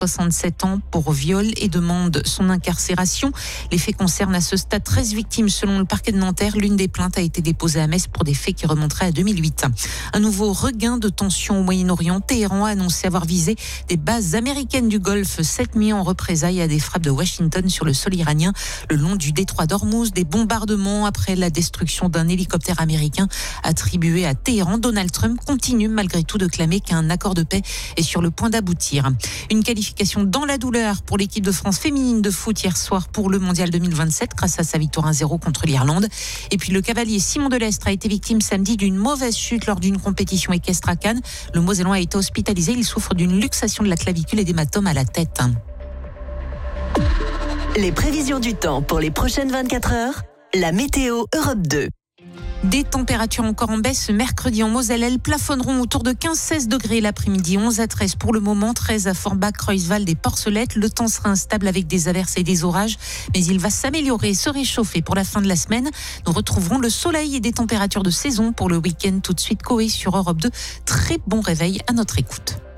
67 ans pour viol et demande son incarcération. Les faits concernent à ce stade 13 victimes selon le parquet de Nanterre. L'une des plaintes a été déposée à Metz pour des faits qui remonteraient à 2008. Un nouveau regain de tension au Moyen-Orient. Téhéran a annoncé avoir visé des bases américaines du Golfe cette nuit en représailles à des frappes de Washington sur le sol iranien le long du détroit d'Ormuz. Des bombardements après la destruction d'un hélicoptère américain attribué à Téhéran. Donald Trump continue malgré tout de clamer qu'un accord de paix est sur le point d'aboutir. Une qualification dans la douleur pour l'équipe de France féminine de foot hier soir pour le Mondial 2027 grâce à sa victoire 1-0 contre l'Irlande. Et puis le cavalier Simon Delestre a été victime samedi d'une mauvaise chute lors d'une compétition équestre à Cannes. Le Mosellan a été hospitalisé. Il souffre d'une luxation de la clavicule et d'hématomes à la tête. Les prévisions du temps pour les prochaines 24 heures, la météo Europe 2. Des températures encore en baisse ce mercredi en Moselle. Elles plafonneront autour de 15-16 degrés l'après-midi, 11 à 13 pour le moment, 13 à Forbach, Creuswald et Porcelette. Le temps sera instable avec des averses et des orages, mais il va s'améliorer et se réchauffer pour la fin de la semaine. Nous retrouverons le soleil et des températures de saison pour le week-end. Tout de suite, Coé sur Europe 2. Très bon réveil à notre écoute.